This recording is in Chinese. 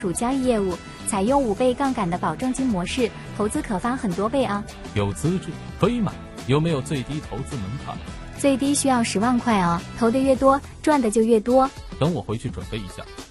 主交易业务，采用5倍杠杆的保证金模式，投资可翻很多倍啊！ 有资质可以买，有没有最低投资门槛？ 最低需要10万块哦，投的越多，赚的就越多。 等我回去准备一下。